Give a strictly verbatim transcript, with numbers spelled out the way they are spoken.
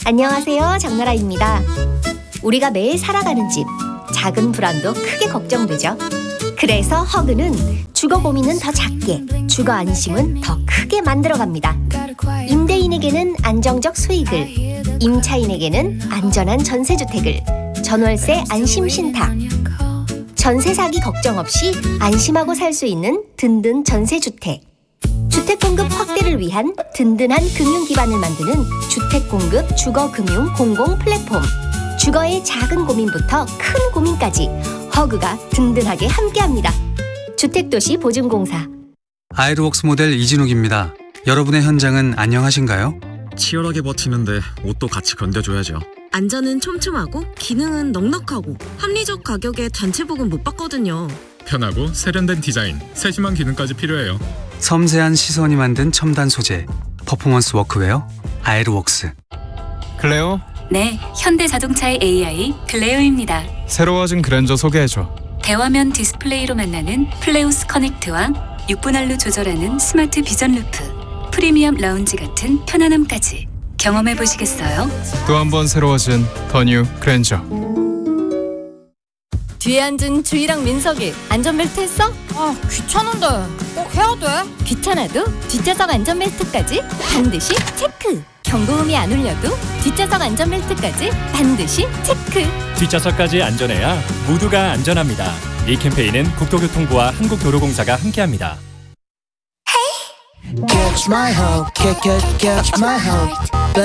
안녕하세요, 장나라입니다. 우리가 매일 살아가는 집, 작은 불안도 크게 걱정되죠. 그래서 허그는 주거 고민은 더 작게, 주거 안심은 더 크게 만들어갑니다. 임대인에게는 안정적 수익을, 임차인에게는 안전한 전세주택을, 전월세 안심신탁, 전세 사기 걱정 없이 안심하고 살 수 있는 든든 전세주택, 주택 공급 확대를 위한 든든한 금융 기반을 만드는 주택 공급 주거 금융 공공 플랫폼. 주거의 작은 고민부터 큰 고민까지 허그가 든든하게 함께합니다. 주택도시 보증공사. 아이르웍스 모델 이진욱입니다. 여러분의 현장은 안녕하신가요? 치열하게 버티는데 옷도 같이 견뎌줘야죠. 안전은 촘촘하고 기능은 넉넉하고 합리적 가격에 단체복은 못 받거든요. 편하고 세련된 디자인, 세심한 기능까지 필요해요. 섬세한 시선이 만든 첨단 소재, 퍼포먼스 워크웨어 아이르웍스. 클레오? 네, 현대자동차의 에이아이 클레오입니다. 새로워진 그랜저 소개해줘. 대화면 디스플레이로 만나는 플레우스 커넥트와 육 분할로 조절하는 스마트 비전 루프, 프리미엄 라운지 같은 편안함까지 경험해보시겠어요? 또 한 번 새로워진 더 뉴 그랜저. 뒤에 앉은 주희랑 민석이 안전벨트 했어? 아, 귀찮은데 꼭 해야 돼? 귀찮아도 뒷좌석 안전벨트까지 반드시 체크! 경고음이 안 울려도 뒷좌석 안전벨트까지 반드시 체크! 뒷좌석까지 안전해야 모두가 안전합니다. 이 캠페인은 국토교통부와 한국도로공사가 함께합니다. Catch my hope, catch, catch, catch my hope.